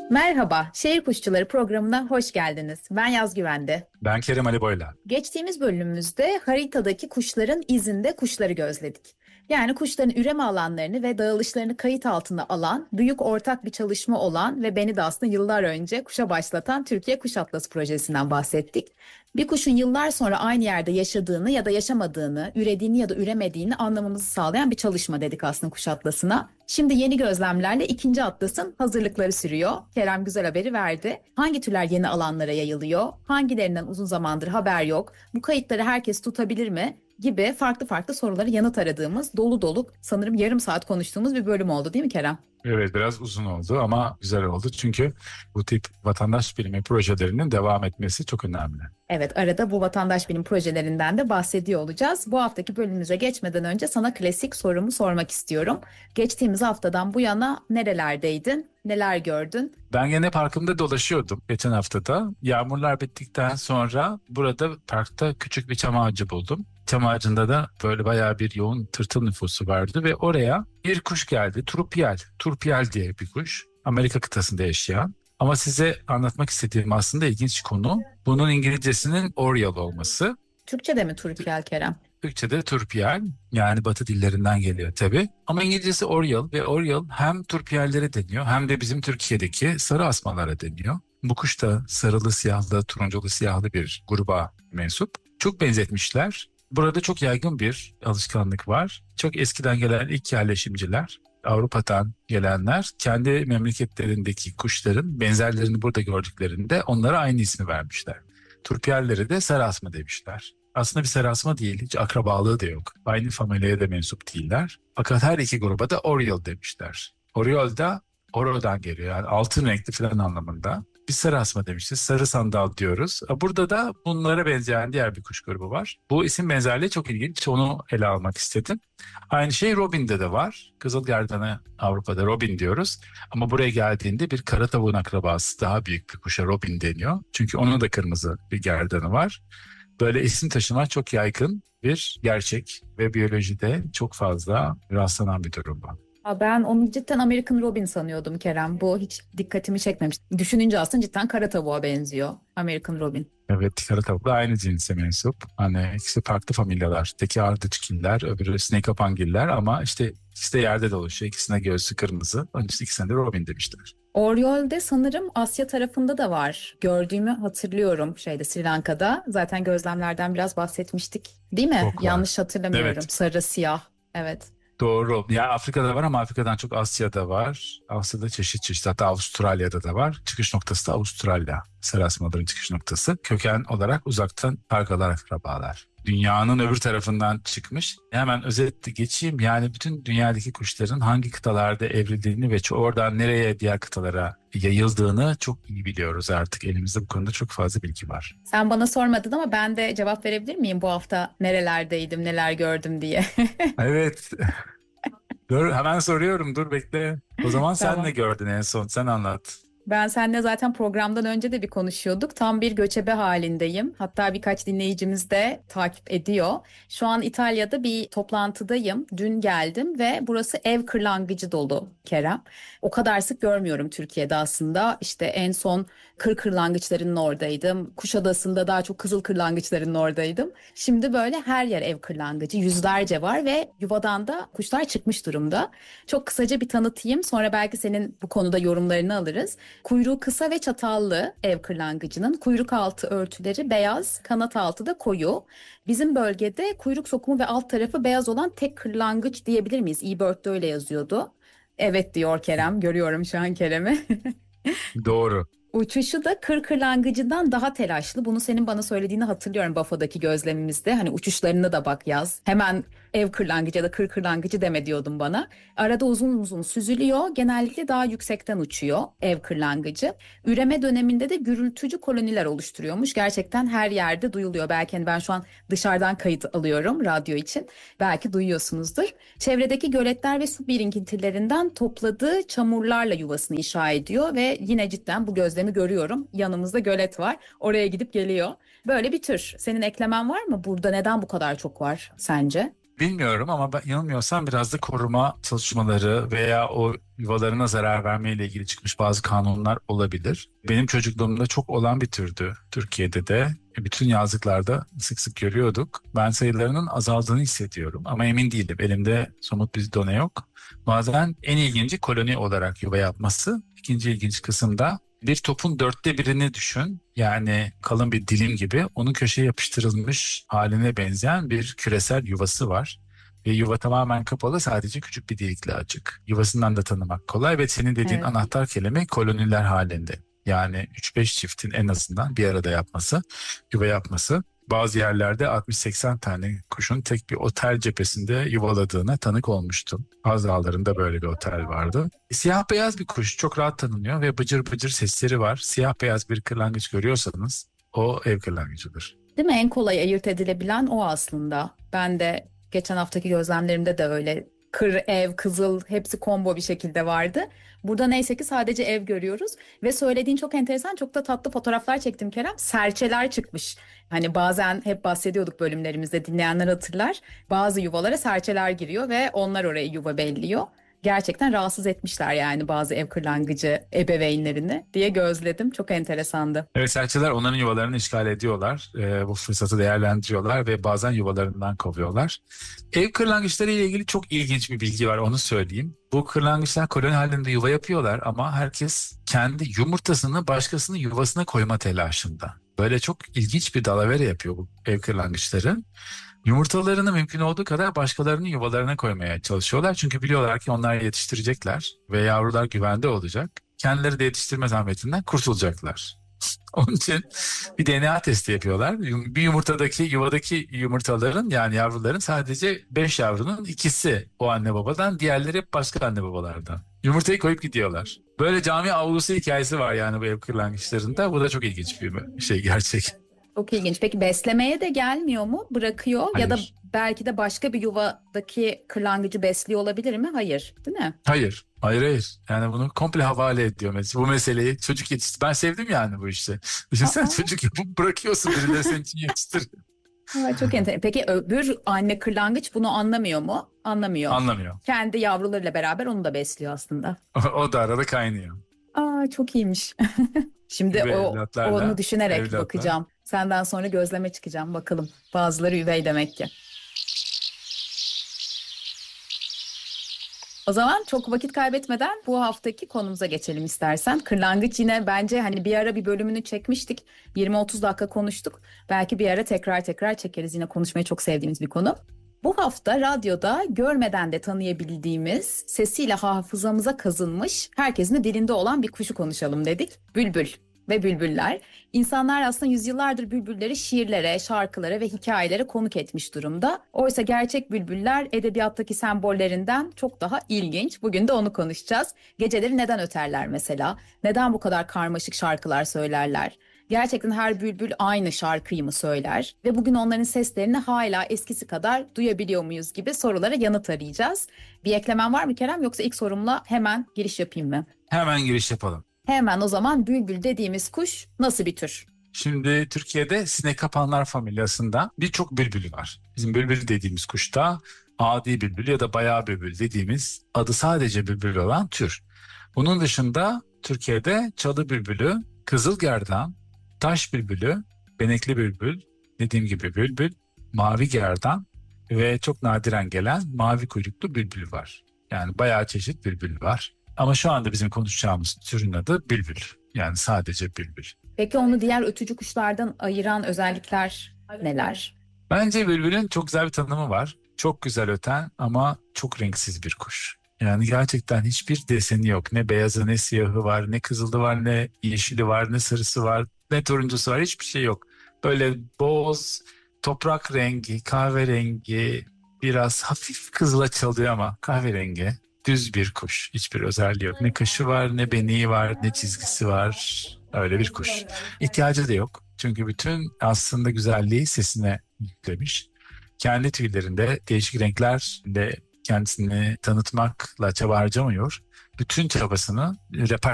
Merhaba, Şehir Kuşçuları programına hoş geldiniz. Ben Yaz Güvende. Ben Kerem Ali Boyla. Geçtiğimiz bölümümüzde haritadaki kuşların izinde kuşları gözledik. Yani kuşların üreme alanlarını ve dağılışlarını kayıt altına alan, büyük ortak bir çalışma olan ve beni de aslında yıllar önce kuşa başlatan Türkiye Kuş Atlası projesinden bahsettik. Bir kuşun yıllar sonra aynı yerde yaşadığını ya da yaşamadığını, ürediğini ya da üremediğini anlamamızı sağlayan bir çalışma dedik aslında Kuş Atlası'na. Şimdi yeni gözlemlerle ikinci atlasın hazırlıkları sürüyor. Kerem güzel haberi verdi. Hangi türler yeni alanlara yayılıyor? Hangilerinden uzun zamandır haber yok? Bu kayıtları herkes tutabilir mi? Gibi farklı farklı soruları yanıt aradığımız, dolu dolu sanırım yarım saat konuştuğumuz bir bölüm oldu değil mi Kerem? Evet, biraz uzun oldu ama güzel oldu. Çünkü bu tip vatandaş bilimi projelerinin devam etmesi çok önemli. Evet, arada bu vatandaş bilim projelerinden de bahsediyor olacağız. Bu haftaki bölümümüze geçmeden önce sana klasik sorumu sormak istiyorum. Geçtiğimiz haftadan bu yana nerelerdeydin, neler gördün? Ben gene parkımda dolaşıyordum geçen haftada. Yağmurlar bittikten sonra burada parkta küçük bir çam ağacı buldum. Çam ağacında da böyle bayağı bir yoğun tırtıl nüfusu vardı ve oraya bir kuş geldi. Turpial. Turpial diye bir kuş. Amerika kıtasında yaşayan. Ama size anlatmak istediğim aslında ilginç konu bunun İngilizcesinin Oriole olması. Türkçe'de mi Turpiyel Kerem? Türkçe'de turpial, yani Batı dillerinden geliyor tabii. Ama İngilizcesi Oriole ve Oriole hem turpiallere deniyor hem de bizim Türkiye'deki sarı asmalara deniyor. Bu kuş da sarılı siyahlı, turunculu siyahlı bir gruba mensup. Çok benzetmişler. Burada çok yaygın bir alışkanlık var. Çok eskiden gelen ilk yerleşimciler, Avrupa'dan gelenler kendi memleketlerindeki kuşların benzerlerini burada gördüklerinde onlara aynı ismi vermişler. Turpiyalleri de sarı asma demişler. Aslında bir serasma değil, hiç akrabalığı da yok. Aynı familyaya da mensup değiller. Fakat her iki gruba da Oriole demişler. Oriole da Oro'dan geliyor, yani altın renkli falan anlamında. Biz serasma demişiz, sarı sandal diyoruz. Burada da bunlara benzeyen diğer bir kuş grubu var. Bu isim benzerliği çok ilginç, onu ele almak istedim. Aynı şey robinde de var. Kızılgerdan'a Avrupa'da robin diyoruz. Ama buraya geldiğinde bir kara tavuğun akrabası, daha büyük bir kuşa robin deniyor. Çünkü onun da kırmızı bir gerdanı var. Böyle isim taşıma çok yaygın bir gerçek ve biyolojide çok fazla rastlanan bir durum bu. Ben onu cidden American Robin sanıyordum Kerem. Bu hiç dikkatimi çekmemiş. Düşününce aslında cidden kara tavuğa benziyor American Robin. Evet, kara tavuk da aynı cinse mensup. Hani ikisi farklı familyalar. Teki ardıçgiller, öbürü snakepangiller ama işte ikisi de yerde dolaşıyor. İkisine göğsü kırmızı. Onun için ikisine de Robin demişler. Oriole sanırım Asya tarafında da var. Gördüğümü hatırlıyorum Sri Lanka'da. Zaten gözlemlerden biraz bahsetmiştik. Değil mi? Çok var. Yanlış hatırlamıyorum. Evet. Sarı siyah. Evet. Doğru. Yani Afrika'da var ama Afrika'dan çok Asya'da var. Asya'da çeşit çeşit, hatta Avustralya'da da var. Çıkış noktası da Avustralya. Serasmaların çıkış noktası. Köken olarak uzaktan kargalar, akrabalar. Dünyanın öbür tarafından çıkmış. Hemen özetle geçeyim. Yani bütün dünyadaki kuşların hangi kıtalarda evrildiğini ve oradan nereye, diğer kıtalara yayıldığını çok iyi biliyoruz artık. Elimizde bu konuda çok fazla bilgi var. Sen bana sormadın ama ben de cevap verebilir miyim bu hafta nerelerdeydim, neler gördüm diye? Evet. Dur, hemen soruyorum. Dur, bekle. O zaman sen ne Tamam. gördün en son? Sen anlat. Ben seninle zaten programdan önce de bir konuşuyorduk. Tam bir göçebe halindeyim. Hatta birkaç dinleyicimiz de takip ediyor. Şu an İtalya'da bir toplantıdayım. Dün geldim ve burası ev kırlangıcı dolu Kerem. O kadar sık görmüyorum Türkiye'de aslında. İşte en son kır kırlangıçlarının oradaydım. Kuşadası'nda daha çok kızıl kırlangıçlarının oradaydım. Şimdi böyle her yer ev kırlangıcı. Yüzlerce var ve yuvadan da kuşlar çıkmış durumda. Çok kısaca bir tanıtayım. Sonra belki senin bu konuda yorumlarını alırız. Kuyruğu kısa ve çatallı ev kırlangıcının. Kuyruk altı örtüleri beyaz, kanat altı da koyu. Bizim bölgede kuyruk sokumu ve alt tarafı beyaz olan tek kırlangıç diyebilir miyiz? eBird'de öyle yazıyordu. Evet diyor Kerem. Görüyorum şu an Kerem'i. Doğru. Uçuşu da kır kırlangıcından daha telaşlı. Bunu senin bana söylediğini hatırlıyorum Bafo'daki gözlemimizde. Hani uçuşlarına da bak yaz. Hemen ev kırlangıcı ya da kır kırlangıcı deme diyordun bana. Arada uzun uzun süzülüyor. Genellikle daha yüksekten uçuyor ev kırlangıcı. Üreme döneminde de gürültücü koloniler oluşturuyormuş. Gerçekten her yerde duyuluyor. Belki hani ben şu an dışarıdan kayıt alıyorum radyo için. Belki duyuyorsunuzdur. Çevredeki göletler ve su birikintilerinden topladığı çamurlarla yuvasını inşa ediyor ve yine cidden bu gözlemi görüyorum. Yanımızda gölet var. Oraya gidip geliyor. Böyle bir tür. Senin eklemen var mı? Burada neden bu kadar çok var sence? Bilmiyorum ama ben yanılmıyorsam biraz da koruma çalışmaları veya o yuvalarına zarar vermeyle ilgili çıkmış bazı kanunlar olabilir. Benim çocukluğumda çok olan bir türdü Türkiye'de de. Bütün yazlıklarda sık sık görüyorduk. Ben sayılarının azaldığını hissediyorum ama emin değilim. Elimde somut bir done yok. Bazen en ilginci koloni olarak yuva yapması. İkinci ilginç kısımda bir topun 1/4'ünü düşün. Yani kalın bir dilim gibi onun köşeye yapıştırılmış haline benzeyen bir küresel yuvası var. Ve yuva tamamen kapalı, sadece küçük bir delikle açık. Yuvasından da tanımak kolay ve senin dediğin Evet. anahtar kelime koloniler halinde. Yani 3-5 çiftin en azından bir arada yapması, yuva yapması. Bazı yerlerde 60-80 tane kuşun tek bir otel cephesinde yuvaladığına tanık olmuştum. Kaz Dağları'nda böyle bir otel vardı. Siyah beyaz bir kuş, çok rahat tanınıyor ve bıcır bıcır sesleri var. Siyah beyaz bir kırlangıç görüyorsanız o ev kırlangıcıdır. Değil mi? En kolay ayırt edilebilen o aslında. Ben de geçen haftaki gözlemlerimde de öyle. Kır, ev, kızıl hepsi combo bir şekilde vardı. Burada neyse ki sadece ev görüyoruz. Ve söylediğin çok enteresan, çok da tatlı fotoğraflar çektim Kerem. Serçeler çıkmış. Hani bazen hep bahsediyorduk bölümlerimizde, dinleyenler hatırlar. Bazı yuvalara serçeler giriyor ve onlar oraya yuva belliyor. Gerçekten rahatsız etmişler yani bazı ev kırlangıcı ebeveynlerini diye gözledim. Çok enteresandı. Evet, serçeler onların yuvalarını işgal ediyorlar. Bu fırsatı değerlendiriyorlar ve bazen yuvalarından kovuyorlar. Ev kırlangıçları ile ilgili çok ilginç bir bilgi var, onu söyleyeyim. Bu kırlangıçlar koloni halinde yuva yapıyorlar ama herkes kendi yumurtasını başkasının yuvasına koyma telaşında. Böyle çok ilginç bir dalavere yapıyor bu ev kırlangıçları. Yumurtalarını mümkün olduğu kadar başkalarının yuvalarına koymaya çalışıyorlar. Çünkü biliyorlar ki onlar yetiştirecekler ve yavrular güvende olacak. Kendileri de yetiştirme zahmetinden kurtulacaklar. Onun için bir DNA testi yapıyorlar. Bir yuvadaki yumurtaların, yani yavruların sadece 5 yavrunun ikisi o anne babadan, diğerleri hep başka anne babalardan. Yumurtayı koyup gidiyorlar. Böyle cami avlusu hikayesi var yani bu ev kırlangıçlarında. Bu da çok ilginç bir şey, gerçek. Çok ilginç. Peki beslemeye de gelmiyor mu? Bırakıyor ya da Hayır. belki de başka bir yuvadaki kırlangıcı besliyor olabilir mi? Hayır, değil mi? Hayır. Hayır, hayır. Yani bunu komple havale ediyor mesela. Bu meseleyi çocuk yetiştir. Ben sevdim yani bu işte. Düşünsene, Aa, çocuk yapıp bırakıyorsun, birileri senin için yetiştir. aa, çok enteresan. Peki öbür anne kırlangıç bunu anlamıyor mu? Anlamıyor. Anlamıyor. Kendi yavrularıyla beraber onu da besliyor aslında. O da arada kaynıyor. Aa, çok iyiymiş. Şimdi Üvey onu evlatlarla düşünerek evlatlar. bakacağım. Senden sonra gözleme çıkacağım bakalım. Bazıları üvey demek ki. O zaman çok vakit kaybetmeden bu haftaki konumuza geçelim istersen. Kırlangıç yine bence hani bir ara bir bölümünü çekmiştik. 20-30 dakika konuştuk. Belki bir ara tekrar çekeriz. Yine konuşmayı çok sevdiğimiz bir konu. Bu hafta radyoda görmeden de tanıyabildiğimiz, sesiyle hafızamıza kazınmış, herkesin de dilinde olan bir kuşu konuşalım dedik. Bülbül ve bülbüller. İnsanlar aslında yüzyıllardır bülbülleri şiirlere, şarkılara ve hikayelere konuk etmiş durumda. Oysa gerçek bülbüller edebiyattaki sembollerinden çok daha ilginç. Bugün de onu konuşacağız. Geceleri neden öterler mesela? Neden bu kadar karmaşık şarkılar söylerler? Gerçekten her bülbül aynı şarkıyı mı söyler? Ve bugün onların seslerini hala eskisi kadar duyabiliyor muyuz gibi sorulara yanıt arayacağız. Bir eklemen var mı Kerem, yoksa ilk sorumla hemen giriş yapayım mı? Hemen giriş yapalım. Hemen o zaman, bülbül dediğimiz kuş nasıl bir tür? Şimdi Türkiye'de sinekapanlar familyasında birçok bülbül var. Bizim bülbül dediğimiz kuşta adi bülbül ya da bayağı bülbül dediğimiz adı sadece bülbül olan tür. Bunun dışında Türkiye'de çalı bülbülü, kızılgerdan, taş bülbülü, benekli bülbül, dediğim gibi bülbül, mavi gerdan ve çok nadiren gelen mavi kuyruklu bülbül var. Yani bayağı çeşit bülbül var. Ama şu anda bizim konuşacağımız türün adı bülbül. Yani sadece bülbül. Peki onu diğer ötücü kuşlardan ayıran özellikler neler? Bence bülbülün çok güzel bir tanımı var. Çok güzel öten ama çok renksiz bir kuş. Yani gerçekten hiçbir deseni yok. Ne beyazı ne siyahı var, ne kızılı var, ne yeşili var, ne sarısı var, ne turuncusu var. Hiçbir şey yok. Böyle boz, toprak rengi, kahverengi, biraz hafif kızıla çalıyor ama kahverengi. Düz bir kuş. Hiçbir özelliği yok. Ne kaşı var, ne beniği var, ne çizgisi var. Öyle bir kuş. İhtiyacı da yok. Çünkü bütün aslında güzelliği sesine yüklemiş. Kendi tüylerinde değişik renklerle kendisini tanıtmakla çaba harcamıyor. Bütün çabasını